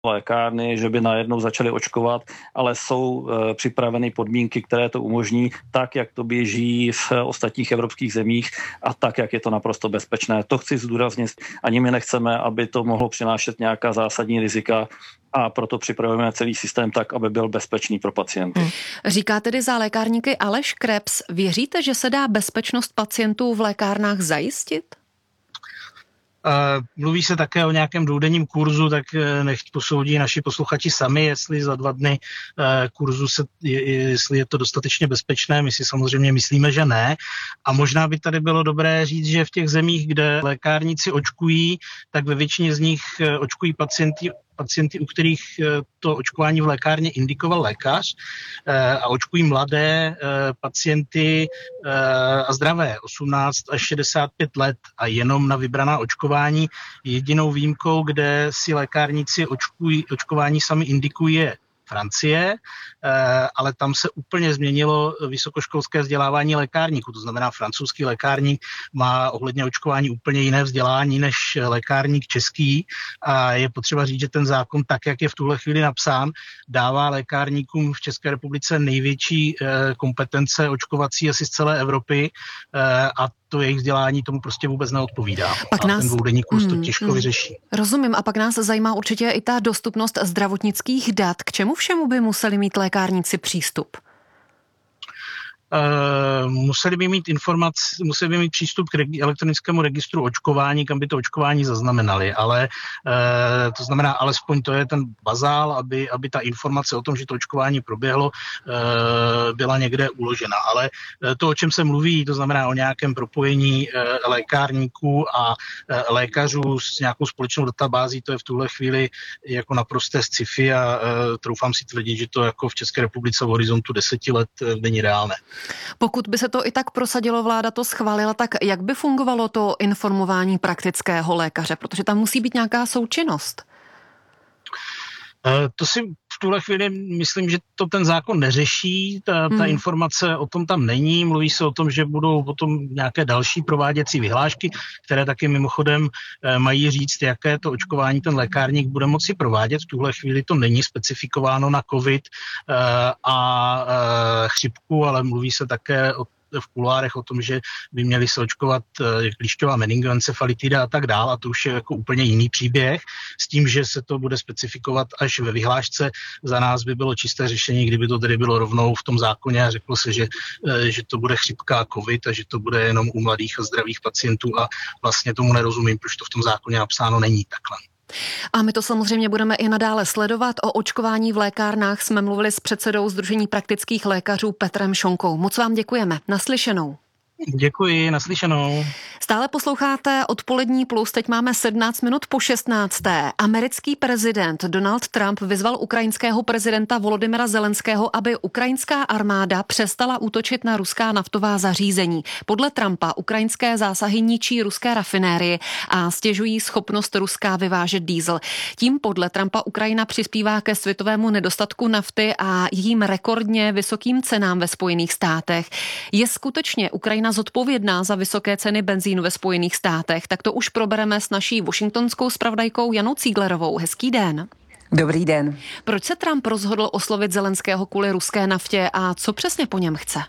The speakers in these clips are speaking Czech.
lékárny, že by najednou začaly očkovat, ale jsou připraveny podmínky, které to umožní, tak, jak to běží v ostatních evropských zemích a tak, jak je to naprosto bezpečné. To chci zdůraznit. Ani my nechceme, aby to mohlo přinášet nějaká zásadní rizika, a proto připravujeme celý systém tak, aby byl bezpečný pro pacienty. Říká tedy za lékárníky Aleš Krebs. Věříte, že se dá bezpečnost pacientů v lékárnách zajistit? Mluví se také o nějakém dvoudenním kurzu, tak nechť posoudí naši posluchači sami, jestli za 2 dny kurzu jestli je to dostatečně bezpečné. My si samozřejmě myslíme, že ne. A možná by tady bylo dobré říct, že v těch zemích, kde lékárníci očkují, tak ve většině z nich očkují pacienty, u kterých to očkování v lékárně indikoval lékař a očkují mladé pacienty a zdravé 18 až 65 let a jenom na vybraná očkování. Jedinou výjimkou, kde si lékárníci očkování sami indikují, je Francie, ale tam se úplně změnilo vysokoškolské vzdělávání lékárníků. To znamená, francouzský lékárník má ohledně očkování úplně jiné vzdělání než lékárník český a je potřeba říct, že ten zákon, tak jak je v tuhle chvíli napsán, dává lékárníkům v České republice největší kompetence očkovací asi z celé Evropy a to jejich vzdělání tomu prostě vůbec neodpovídá. Ten dvoudenní kurz to těžko vyřeší. Rozumím. A pak nás zajímá určitě i ta dostupnost zdravotnických dat. K čemu všemu by museli mít lékárníci přístup? Museli by mít přístup k elektronickému registru očkování, kam by to očkování zaznamenali, ale to znamená, alespoň to je ten bazál, aby ta informace o tom, že to očkování proběhlo, byla někde uložena. Ale to, o čem se mluví, to znamená o nějakém propojení lékárníků a lékařů s nějakou společnou databází, to je v tuhle chvíli jako naprosté sci-fi a troufám si tvrdit, že to jako v České republice v horizontu 10 let není reálné. Pokud by se to i tak prosadilo, vláda to schválila, tak jak by fungovalo to informování praktického lékaře? Protože tam musí být nějaká součinnost. To si v tuhle chvíli myslím, že to ten zákon neřeší, ta informace o tom tam není, mluví se o tom, že budou potom nějaké další prováděcí vyhlášky, které taky mimochodem mají říct, jaké to očkování ten lékárník bude moci provádět. V tuhle chvíli to není specifikováno na covid a chřipku, ale mluví se také v kuloárech o tom, že by měli se očkovat klíšťová meningoencefalitida a tak dál, a to už je jako úplně jiný příběh, s tím, že se to bude specifikovat až ve vyhlášce. Za nás by bylo čisté řešení, kdyby to tedy bylo rovnou v tom zákoně a řeklo se, že to bude chřipka a covid a že to bude jenom u mladých a zdravých pacientů a vlastně tomu nerozumím, proč to v tom zákoně napsáno není takhle. A my to samozřejmě budeme i nadále sledovat. O očkování v lékárnách jsme mluvili s předsedou Sdružení praktických lékařů Petrem Šonkou. Moc vám děkujeme. Naslyšenou. Děkuji, naslyšenou. Stále posloucháte Odpolední plus, teď máme 17 minut po 16. Americký prezident Donald Trump vyzval ukrajinského prezidenta Volodymyra Zelenského, aby ukrajinská armáda přestala útočit na ruská naftová zařízení. Podle Trumpa ukrajinské zásahy ničí ruské rafinérie a stěžují schopnost Ruska vyvážet diesel. Tím podle Trumpa Ukrajina přispívá ke světovému nedostatku nafty a jejím rekordně vysokým cenám ve Spojených státech. Je skutečně Ukrajina zodpovědná za vysoké ceny benzínu ve Spojených státech? Tak to už probereme s naší washingtonskou zpravodajkou Janou Cíglerovou. Hezký den. Dobrý den. Proč se Trump rozhodl oslovit Zelenského kvůli ruské naftě a co přesně po něm chce?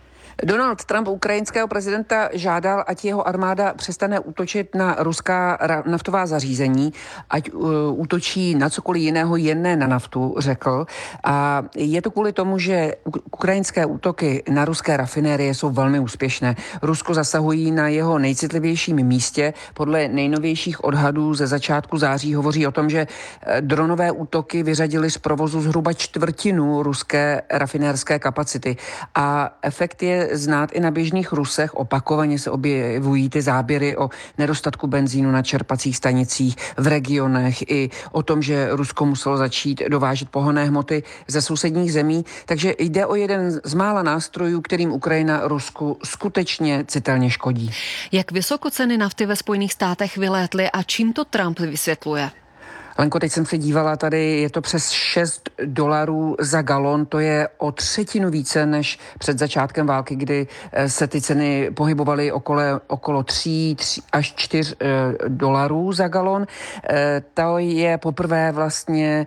Donald Trump ukrajinského prezidenta žádal, ať jeho armáda přestane útočit na ruská naftová zařízení, ať útočí na cokoliv jiného, jen ne na naftu, řekl. A je to kvůli tomu, že ukrajinské útoky na ruské rafinérie jsou velmi úspěšné. Rusko zasahují na jeho nejcitlivějším místě. Podle nejnovějších odhadů ze začátku září hovoří o tom, že dronové útoky vyřadily z provozu zhruba 1/4 ruské rafinérské kapacity. A efekt je znát i na běžných Rusech. Opakovaně se objevují ty záběry o nedostatku benzínu na čerpacích stanicích v regionech i o tom, že Rusko muselo začít dovážet pohonné hmoty ze sousedních zemí. Takže jde o jeden z mála nástrojů, kterým Ukrajina Rusku skutečně citelně škodí. Jak vysoko ceny nafty ve Spojených státech vylétly a čím to Trump vysvětluje? Lenko, teď jsem se dívala, tady je to přes $6 za galon, to je o třetinu více než před začátkem války, kdy se ty ceny pohybovaly okolo 3 až $4 za galon. To je poprvé vlastně